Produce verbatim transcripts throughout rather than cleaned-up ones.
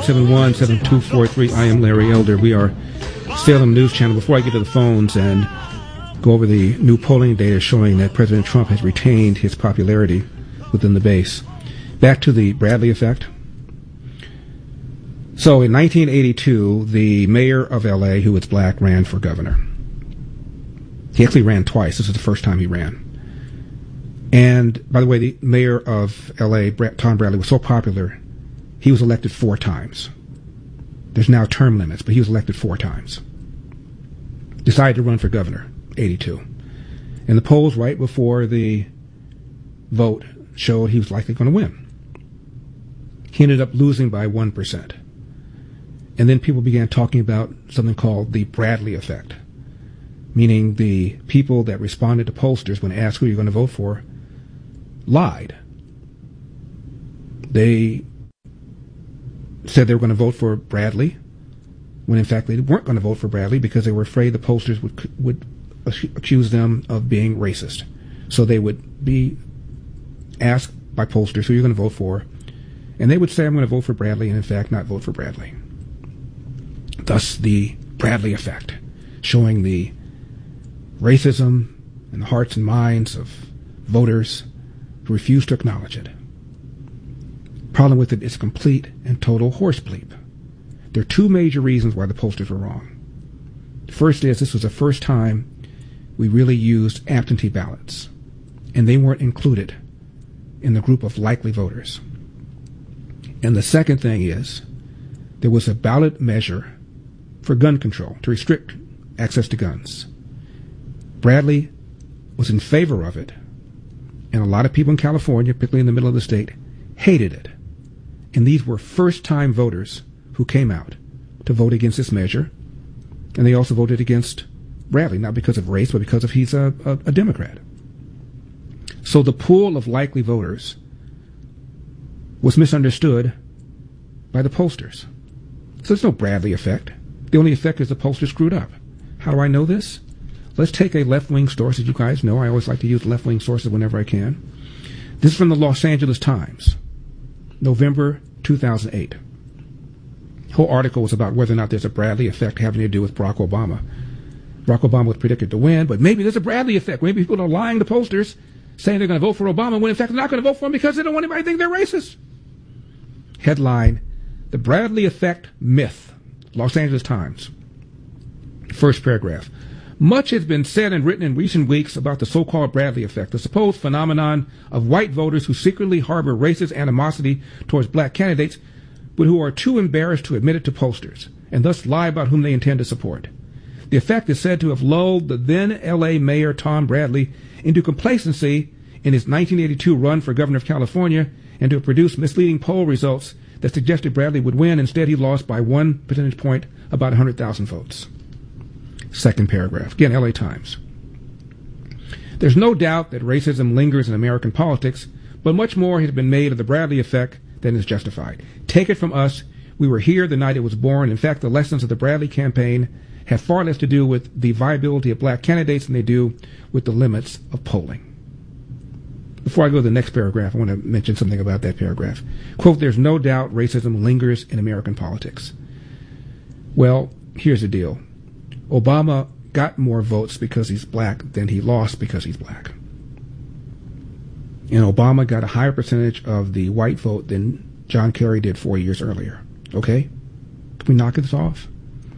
seven one, seven two four three. I am Larry Elder. We are Salem News Channel. Before I get to the phones and go over the new polling data showing that President Trump has retained his popularity within the base, back to the Bradley effect. So in nineteen eighty-two, the mayor of L A, who was black, ran for governor. He actually ran twice. This is the first time he ran. And, by the way, the mayor of L A, Tom Bradley, was so popular, he was elected four times. There's now term limits, but he was elected four times. Decided to run for governor, eighty-two. And the polls right before the vote showed he was likely going to win. He ended up losing by one percent. And then people began talking about something called the Bradley effect, meaning the people that responded to pollsters when asked who you're going to vote for lied. They said they were going to vote for Bradley, when in fact they weren't going to vote for Bradley because they were afraid the pollsters would would accuse them of being racist. So they would be asked by pollsters who you're going to vote for, and they would say, I'm going to vote for Bradley, and in fact not vote for Bradley. Thus the Bradley effect, showing the racism in the hearts and minds of voters who refuse to acknowledge it. Problem with it is complete and total horse bleep. There are two major reasons why the pollsters were wrong. The first is this was the first time we really used absentee ballots, and they weren't included in the group of likely voters. And the second thing is there was a ballot measure for gun control to restrict access to guns. Bradley was in favor of it, and a lot of people in California, particularly in the middle of the state, hated it. And these were first-time voters who came out to vote against this measure, and they also voted against Bradley, not because of race, but because of he's a, a, a Democrat. So the pool of likely voters was misunderstood by the pollsters. So there's no Bradley effect. The only effect is the pollsters screwed up. How do I know this? Let's take a left-wing source. As you guys know, I always like to use left-wing sources whenever I can. This is from the Los Angeles Times, November two thousand eight. The whole article was about whether or not there's a Bradley effect having to do with Barack Obama. Barack Obama was predicted to win, but maybe there's a Bradley effect. Maybe people are lying to pollsters, saying they're going to vote for Obama, when in fact they're not going to vote for him because they don't want anybody to think they're racist. Headline, The Bradley Effect Myth, Los Angeles Times. First paragraph. Much has been said and written in recent weeks about the so-called Bradley effect, the supposed phenomenon of white voters who secretly harbor racist animosity towards black candidates, but who are too embarrassed to admit it to pollsters, and thus lie about whom they intend to support. The effect is said to have lulled the then L A Mayor Tom Bradley into complacency in his nineteen eighty-two run for governor of California, and to have produced misleading poll results that suggested Bradley would win. Instead, he lost by one percentage point, about one hundred thousand votes. Second paragraph. Again, L A Times. There's no doubt that racism lingers in American politics, but much more has been made of the Bradley effect than is justified. Take it from us, we were here the night it was born. In fact, the lessons of the Bradley campaign have far less to do with the viability of black candidates than they do with the limits of polling. Before I go to the next paragraph, I want to mention something about that paragraph. Quote, there's no doubt racism lingers in American politics. Well, here's the deal. Obama got more votes because he's black than he lost because he's black. And Obama got a higher percentage of the white vote than John Kerry did four years earlier. Okay? Can we knock this off?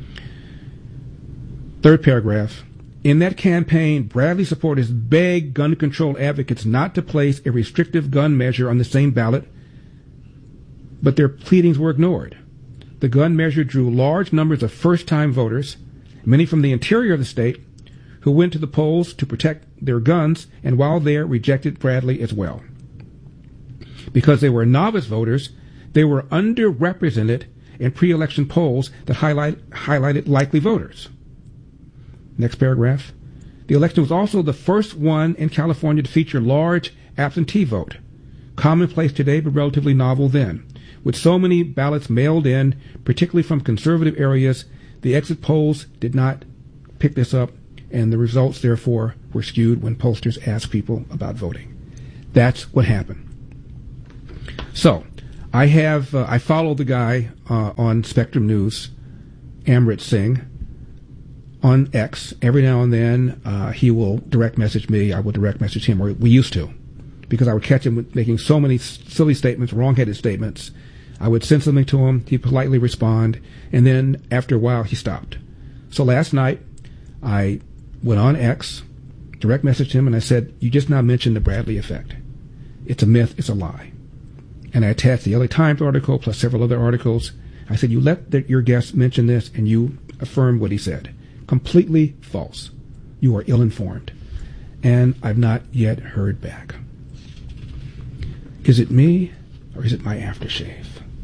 Third paragraph. In that campaign, Bradley supporters begged gun control advocates not to place a restrictive gun measure on the same ballot, but their pleadings were ignored. The gun measure drew large numbers of first-time voters, many from the interior of the state, who went to the polls to protect their guns, and while there, rejected Bradley as well. Because they were novice voters, they were underrepresented in pre-election polls that highlight, highlighted likely voters. Next paragraph. The election was also the first one in California to feature large absentee vote, commonplace today but relatively novel then. With so many ballots mailed in, particularly from conservative areas, the exit polls did not pick this up, and the results, therefore, were skewed when pollsters asked people about voting. That's what happened. So, I have uh, I follow the guy uh, on Spectrum News, Amrit Singh, on X. Every now and then uh, he will direct message me. I will direct message him, or we used to, because I would catch him making so many silly statements, wrong-headed statements. I would send something to him. He'd politely respond, and then after a while he stopped. So last night I went on X, direct messaged him, and I said, "You just now mentioned the Bradley effect. It's a myth. It's a lie." And I attached the L A Times article plus several other articles. I said, "You let the, your guest mention this, and you affirmed what he said. Completely false. You are ill-informed." And I've not yet heard back. Is it me, or is it my aftershave?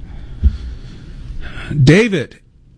David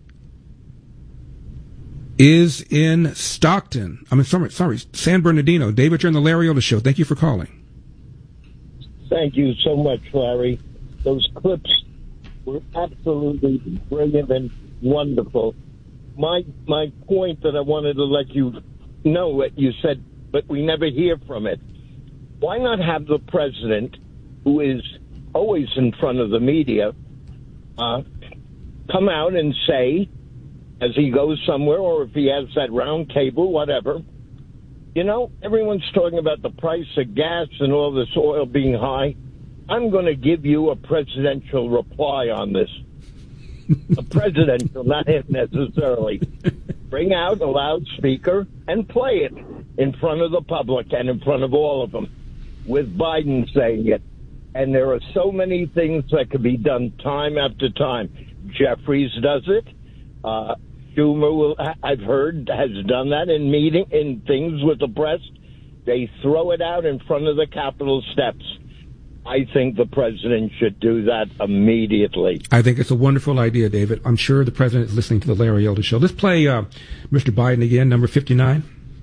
is in Stockton. I mean, sorry, sorry, San Bernardino. David, you're on the Larry Elder Show. Thank you for calling. Thank you so much, Larry. Those clips were absolutely brilliant and wonderful. My my point that I wanted to let you know what you said, but we never hear from it. Why not have the president, who is always in front of the media, uh, come out and say, as he goes somewhere, or if he has that round table, whatever, you know, everyone's talking about the price of gas and all this oil being high. I'm going to give you a presidential reply on this. A presidential, not him necessarily. Bring out a loudspeaker and play it in front of the public and in front of all of them, with Biden saying it. And there are so many things that could be done time after time. Jeffries does it. Uh, Schumer, will, I've heard, has done that in meeting in things with the press. They throw it out in front of the Capitol steps. I think the president should do that immediately. I think it's a wonderful idea, David. I'm sure the president is listening to the Larry Elder Show. Let's play uh, Mister Biden again, number fifty-nine.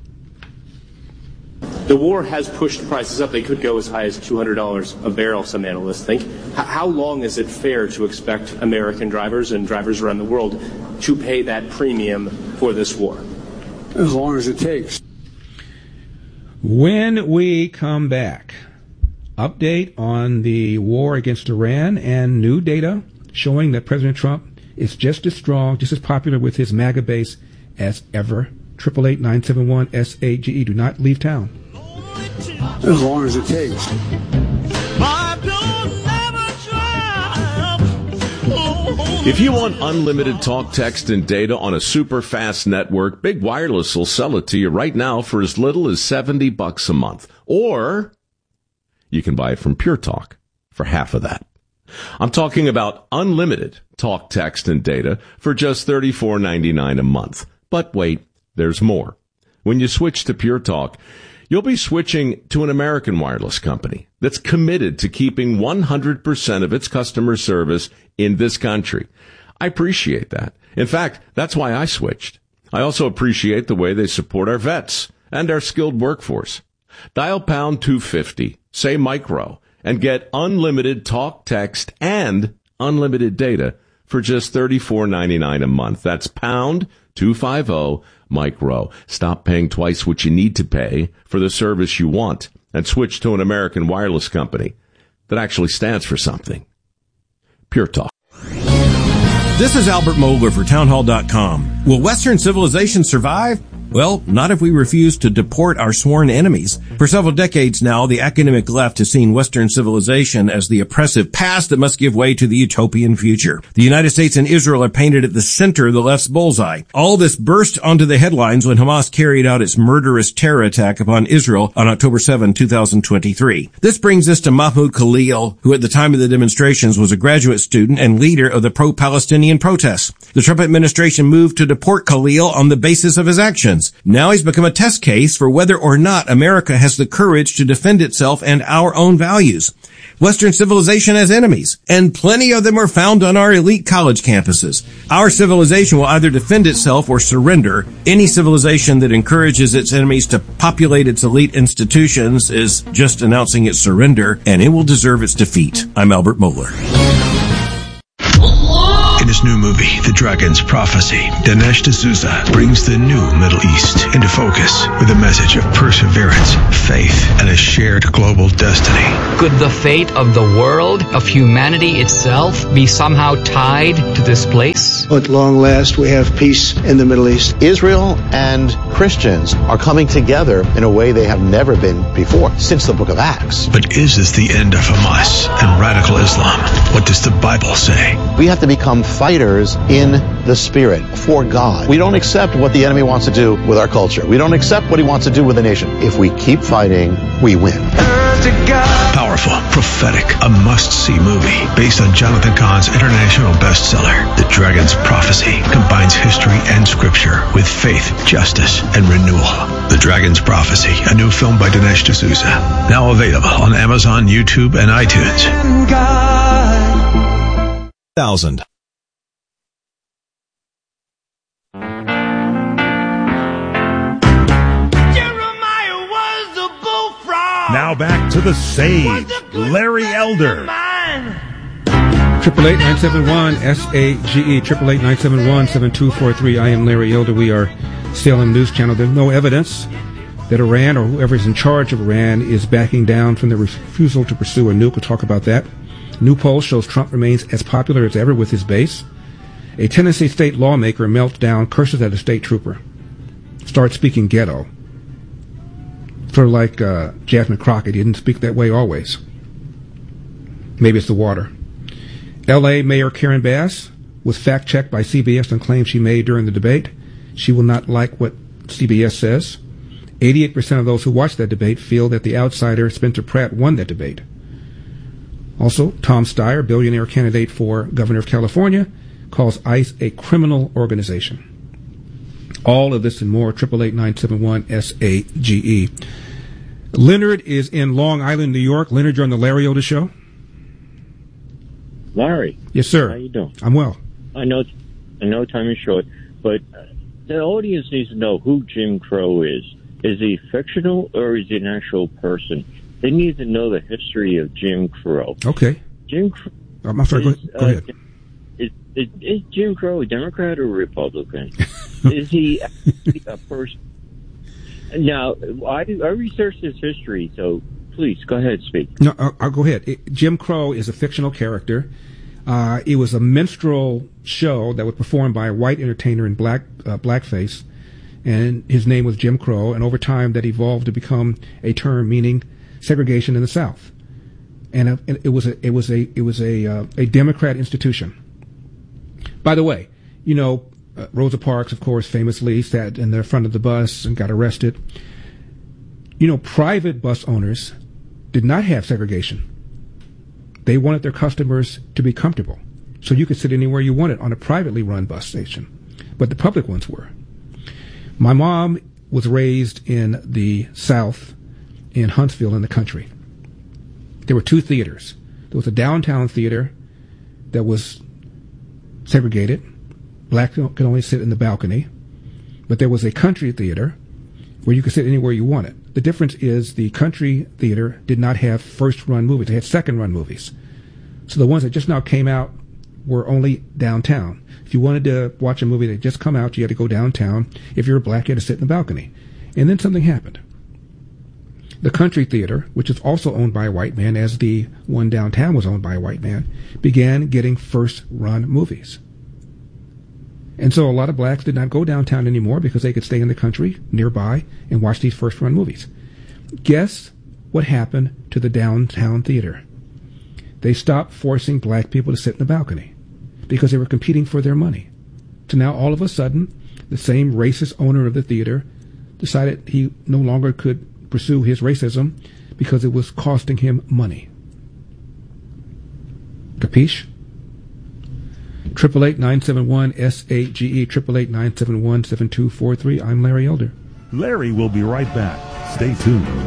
The war has pushed prices up. They could go as high as two hundred dollars a barrel, some analysts think. H- how long is it fair to expect American drivers and drivers around the world to pay that premium for this war? As long as it takes. When we come back, update on the war against Iran and new data showing that President Trump is just as strong, just as popular with his MAGA base as ever. triple eight nine seven one S A G E. Do not leave town. As long as it takes. If you want unlimited talk, text, and data on a super fast network, Big Wireless will sell it to you right now for as little as seventy bucks a month. Or you can buy it from Pure Talk for half of that. I'm talking about unlimited talk, text, and data for just thirty-four ninety-nine a month. But wait, there's more. When you switch to Pure Talk, you'll be switching to an American wireless company that's committed to keeping one hundred percent of its customer service in this country. I appreciate that. In fact, that's why I switched. I also appreciate the way they support our vets and our skilled workforce. Dial pound two fifty, say micro, and get unlimited talk, text, and unlimited data for just thirty-four ninety-nine a month. That's pound two fifty micro. Stop paying twice what you need to pay for the service you want and switch to an American wireless company that actually stands for something. Pure Talk. This is Albert Mohler for townhall dot com. Will Western civilization survive? Well, not if we refuse to deport our sworn enemies. For several decades now, the academic left has seen Western civilization as the oppressive past that must give way to the utopian future. The United States and Israel are painted at the center of the left's bullseye. All this burst onto the headlines when Hamas carried out its murderous terror attack upon Israel on October seventh, two thousand twenty-three. This brings us to Mahmoud Khalil, who at the time of the demonstrations was a graduate student and leader of the pro-Palestinian protests. The Trump administration moved to deport Khalil on the basis of his actions. Now he's become a test case for whether or not America has the courage to defend itself and our own values. Western civilization has enemies, and plenty of them are found on our elite college campuses. Our civilization will either defend itself or surrender. Any civilization that encourages its enemies to populate its elite institutions is just announcing its surrender, and it will deserve its defeat. I'm Albert Mohler. In his new movie, The Dragon's Prophecy, Dinesh D'Souza brings the new Middle East into focus with a message of perseverance, faith, and a shared global destiny. Could the fate of the world, of humanity itself, be somehow tied to this place? At long last, we have peace in the Middle East. Israel and Christians are coming together in a way they have never been before, since the book of Acts. But is this the end of Hamas and radical Islam? What does the Bible say? We have to become fighters in the spirit for God. We don't accept what the enemy wants to do with our culture. We don't accept what he wants to do with the nation. If we keep fighting, we win. Powerful, prophetic, a must-see movie based on Jonathan Cahn's international bestseller, The Dragon's Prophecy, combines history and scripture with faith, justice, and renewal. The Dragon's Prophecy, a new film by Dinesh D'Souza, now available on Amazon, YouTube, and iTunes. Thousand. Now back to the sage, Larry Elder. Triple eight nine seven one S A G E. Triple eight nine seven one seven two four three. I am Larry Elder. We are Salem News Channel. There's no evidence that Iran or whoever is in charge of Iran is backing down from the refusal to pursue a nuke. We'll talk about that. New poll shows Trump remains as popular as ever with his base. A Tennessee state lawmaker melts down, curses at a state trooper, starts speaking ghetto. Sort of like uh, Jasmine Crockett. He didn't speak that way always. Maybe it's the water. L A Mayor Karen Bass was fact-checked by C B S on claims she made during the debate. She will not like what C B S says. eighty-eight percent of those who watched that debate feel that the outsider Spencer Pratt won that debate. Also, Tom Steyer, billionaire candidate for governor of California, calls ICE a criminal organization. All of this and more, triple eight nine seven one S A G E. Leonard is in Long Island, New York. Leonard, you're on the Larry Elder Show. Larry. Yes, sir. How you doing? I'm well. I know, I know time is short, but the audience needs to know who Jim Crow is. Is he fictional or is he an actual person? They need to know the history of Jim Crow. Okay. Jim Crow. Um, I'm sorry, is, go, go ahead. Uh, is, is, is Jim Crow a Democrat or a Republican? Is he a person? Now, I, I researched his history, so please go ahead and speak. No, I'll, I'll go ahead. It, Jim Crow is a fictional character. Uh, it was a minstrel show that was performed by a white entertainer in black uh, blackface, and his name was Jim Crow. And over time, that evolved to become a term meaning segregation in the South. And uh, it was a it was a it was a uh, a Democrat institution. By the way, you know. Uh, Rosa Parks, of course, famously sat in the front of the bus and got arrested. You know, private bus owners did not have segregation. They wanted their customers to be comfortable, so you could sit anywhere you wanted on a privately run bus station. But the public ones were. My mom was raised in the South, in Huntsville, in the country. There were two theaters. There was a downtown theater that was segregated. Black could only sit in the balcony. But there was a country theater where you could sit anywhere you wanted. The difference is the country theater did not have first-run movies. They had second-run movies. So the ones that just now came out were only downtown. If you wanted to watch a movie that just come out, you had to go downtown. If you were black, you had to sit in the balcony. And then something happened. The country theater, which is also owned by a white man, as the one downtown was owned by a white man, began getting first-run movies. And so a lot of blacks did not go downtown anymore because they could stay in the country nearby and watch these first-run movies. Guess what happened to the downtown theater? They stopped forcing black people to sit in the balcony because they were competing for their money. So now all of a sudden, the same racist owner of the theater decided he no longer could pursue his racism because it was costing him money. Capiche? Triple eight nine seven one S A G E. Triple eight nine seven one seven two four three. I'm Larry Elder. Larry will be right back. Stay tuned.